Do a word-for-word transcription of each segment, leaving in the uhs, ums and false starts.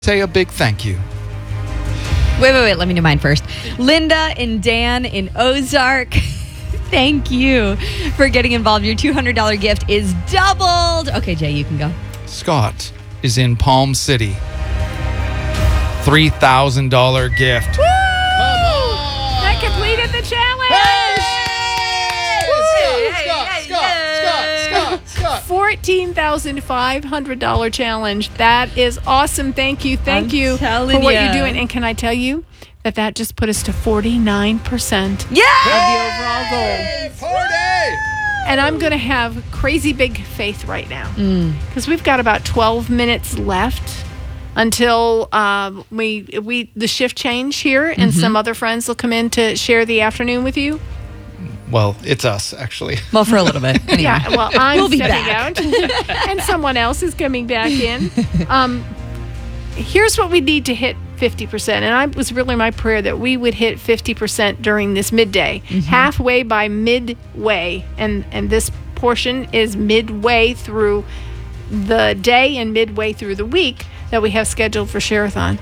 say a big thank you. Wait, wait, wait. Let me do mine first. Linda and Dan in Ozark. Thank you for getting involved. Your two hundred dollars gift is doubled. Okay, Jay, you can go. Scott is in Palm City. three thousand dollars gift. Woo! That completed the challenge. Hey! Scott, Scott, Scott, Scott, Scott. fourteen thousand five hundred dollars challenge. That is awesome. Thank you. Thank I'm you telling for what ya. you're doing. And can I tell you that that just put us to forty-nine percent Yeah! of the overall goal. forty! And I'm going to have crazy big faith right now Mm. because we've got about twelve minutes left until uh, we we the shift change here, and Mm-hmm. some other friends will come in to share the afternoon with you. Well, it's us, actually. Well, for a little bit. Anyway. Yeah, well, I'm We'll be stepping back. out, and someone else is coming back in. Um, here's what we need to hit fifty percent, and I was really my prayer that we would hit fifty percent during this midday, halfway by midway, and and this portion is midway through the day and midway through the week that we have scheduled for Share-a-thon.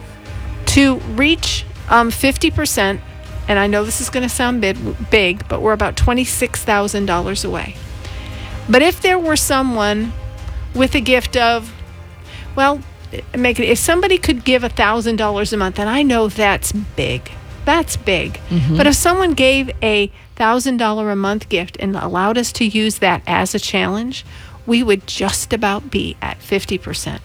To reach um, fifty percent, and I know this is going to sound big, big, but we're about twenty-six thousand dollars away. But if there were someone with a gift of, well, make it, if somebody could give one thousand dollars a month, and I know that's big, that's big. But if someone gave a one thousand dollars a month gift and allowed us to use that as a challenge, we would just about be at fifty percent.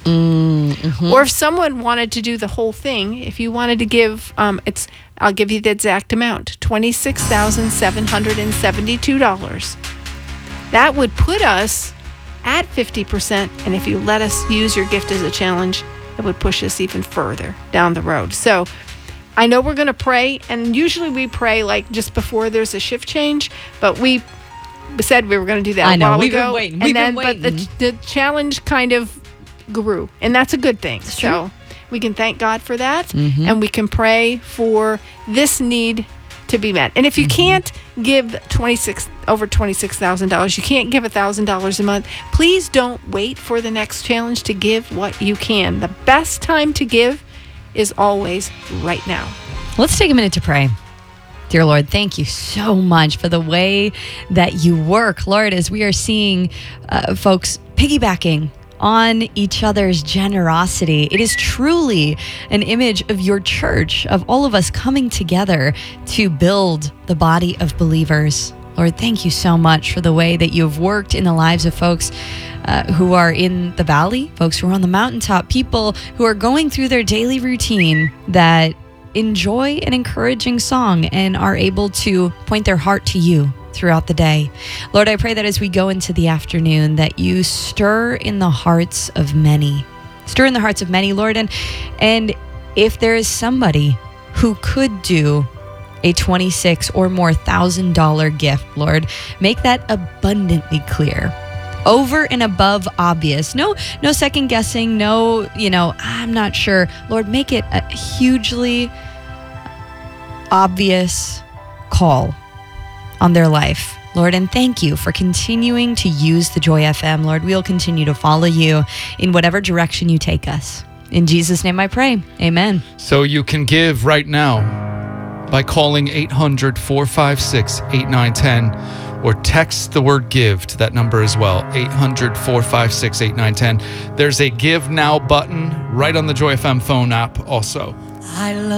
Or if someone wanted to do the whole thing, if you wanted to give, um, it's I'll give you the exact amount, twenty-six thousand seven hundred seventy-two dollars. That would put us at fifty percent, and if you let us use your gift as a challenge, it would push us even further down the road. So I know we're going to pray, and usually we pray like just before there's a shift change, but we said we were going to do that I a know, while we've been ago. waiting, and we've then, been But the, the challenge kind of grew, and that's a good thing. So we can thank God for that, and we can pray for this need to be met. And if you can't give twenty-six over twenty-six thousand dollars, you can't give one thousand dollars a month, please don't wait for the next challenge to give what you can. The best time to give is always right now. Let's take a minute to pray. Dear Lord, thank you so much for the way that you work. Lord, as we are seeing uh, folks piggybacking on each other's generosity, it is truly an image of your church, of all of us coming together to build the body of believers. Lord, thank you so much for the way that you have worked in the lives of folks uh, who are in the valley, folks who are on the mountaintop, people who are going through their daily routine that enjoy an encouraging song and are able to point their heart to you throughout the day. Lord, I pray that as we go into the afternoon, that you stir in the hearts of many. Stir in the hearts of many, Lord. And, and if there is somebody who could do a twenty-six or more thousand dollar gift, Lord, make that abundantly clear. Over and above obvious. No, no second guessing. No, you know, I'm not sure. Lord, make it a hugely obvious call on their life, Lord. And thank you for continuing to use the Joy F M. Lord, we'll continue to follow you in whatever direction you take us. In Jesus' name I pray. Amen. So you can give right now by calling eight hundred, four five six, eight nine one zero or text the word give to that number as well, eight hundred, four five six, eight nine one zero. There's a Give Now button right on the Joy F M phone app also. I love